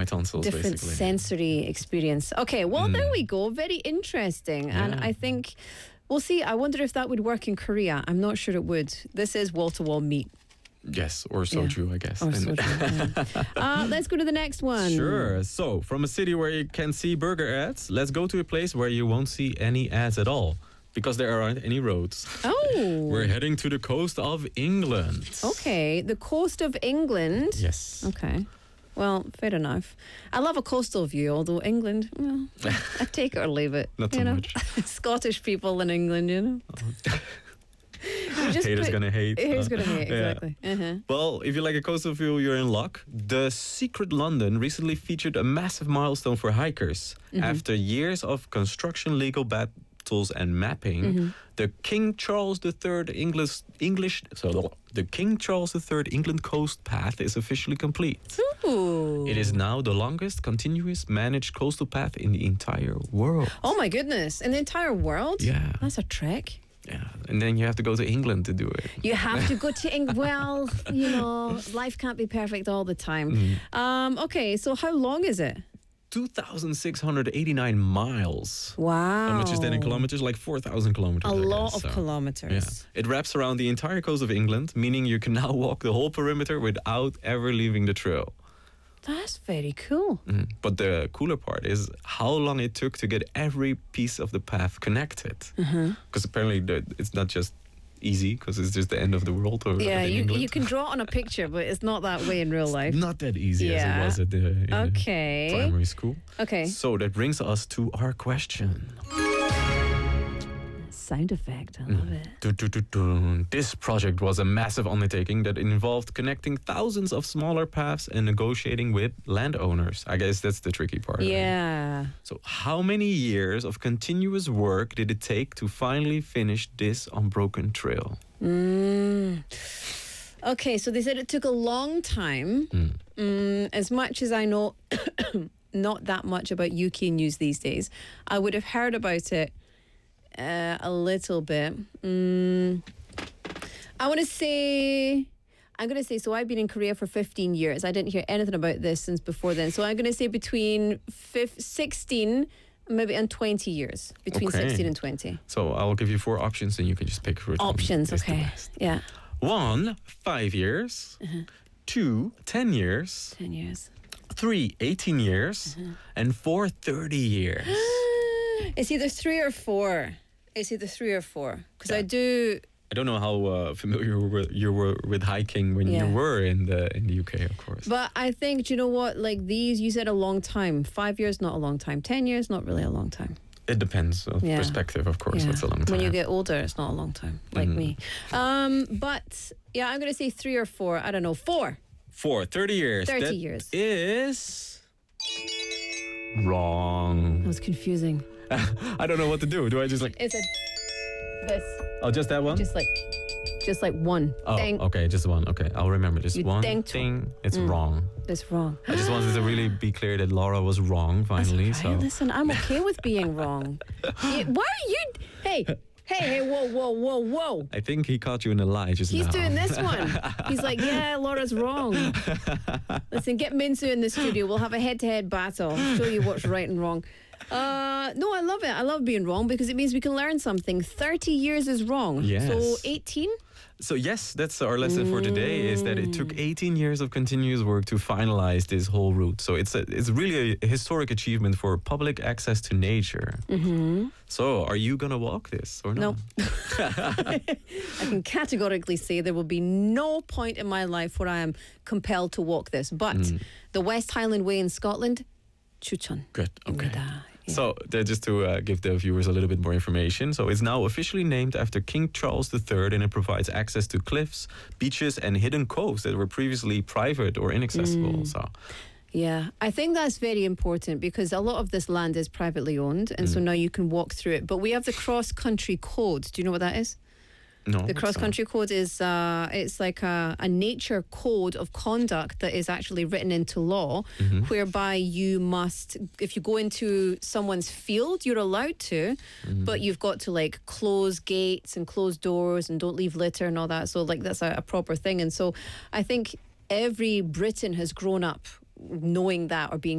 tonsils, different basically. sensory experience. Okay, well, there we go. Very interesting. And I think, we'll see. I wonder if that would work in Korea. I'm not sure it would. This is wall-to-wall meat. Yes, or soju, I guess. Or soju, yeah. Let's go to the next one. Sure. So, from a city where you can see burger ads, let's go to a place where you won't see any ads at all, because there aren't any roads. Oh. We're heading to the coast of England. Okay, the coast of England. Yes. Okay. Well, fair enough. I love a coastal view, although England, well, I take it or leave it. Not so much. Scottish people in England, you know. Haters gonna hate. Haters gonna hate, Yeah. exactly. Uh-huh. Well, if you like a coastal view, you're in luck. The Secret London recently featured a massive milestone for hikers. After years of construction, legal battles, and mapping, the King Charles III the King Charles III England Coast Path is officially complete. Ooh. It is now the longest continuous managed coastal path in the entire world. Oh my goodness! In the entire world? Yeah. That's a trek. Yeah, and then you have to go to England to do it. You have to go to England. Well, you know, life can't be perfect all the time. Okay, so how long is it? 2,689 miles. Wow. How much is that in kilometers? Like 4,000 kilometers. A I lot guess, of so. kilometers. Yeah. It wraps around the entire coast of England, meaning you can now walk the whole perimeter without ever leaving the trail. That's very cool. But the cooler part is how long it took to get every piece of the path connected. Because apparently it's not just easy, because it's just the end of the world. Or Yeah, in you England. can draw it on a picture, but it's not that way in real life. Not that easy as Yeah. it was at the Okay. primary school. Okay. So that brings us to our question. Sound effect, I love it. Dun. This project was a massive undertaking that involved connecting thousands of smaller paths and negotiating with landowners. I guess that's the tricky part. Right? Yeah. So how many years of continuous work did it take to finally finish this unbroken trail? Okay, so they said it took a long time. As much as I know not that much about UK news these days, I would have heard about it a little bit. I'm going to say, so I've been in Korea for 15 years. I didn't hear anything about this since before then. So I'm going to say between 16 maybe and 20 years. Between Okay. 16 and 20. So I'll give you 4 options and you can just pick which one Options, is the okay. best. Yeah, 1, 5 years. 2, 10 years. 10 years. 3, 18 years. And 4, 30 years. It's either 3 or 4. Because I do... I don't know how familiar you were with hiking when you were in the UK, of course. But I think, do you know what? Like these, you said a long time. 5 years, not a long time. 10 years, not really a long time. It depends on Yeah. perspective, of course. That's a long time. When you get older, it's not a long time, like me. But yeah, I'm going to say 3 or 4. I don't know. 4. 4, 30 years. 30 That years. is wrong. That was confusing. I don't know what to do. Do I just like... It's this. Oh, just that one? Just like one. Oh, Ding. okay, just one. Okay, I'll remember. Just You one dinged. thing. It's wrong. It's wrong. I just wanted to really be clear that Laura was wrong finally. Right, So listen, I'm okay with being wrong. Why are you... Hey, whoa. I think he caught you in a lie just He's now. doing this one. He's like, yeah, Laura's wrong. Listen, get Minsu in the studio. We'll have a head-to-head battle. Show you what's right and wrong. No, I love it. I love being wrong because it means we can learn something. 30 years is wrong. Yes. So 18? So yes, that's our lesson for today, is that it took 18 years of continuous work to finalize this whole route. So it's really a historic achievement for public access to nature. So are you going to walk this or No. not? I can categorically say there will be no point in my life where I am compelled to walk this. But the West Highland Way in Scotland, chuchon. Good, okay. Yeah. So just to give the viewers a little bit more information. So it's now officially named after King Charles III, and it provides access to cliffs, beaches and hidden coves that were previously private or inaccessible. So Yeah, I think that's very important because a lot of this land is privately owned, and so now you can walk through it. But we have the cross-country code. Do you know what that is? no. The cross-country code is it's like a nature code of conduct that is actually written into law, whereby you must, if you go into someone's field, you're allowed to, but you've got to like close gates and close doors and don't leave litter and all that. So like that's a proper thing. And so I think every Briton has grown up knowing that or being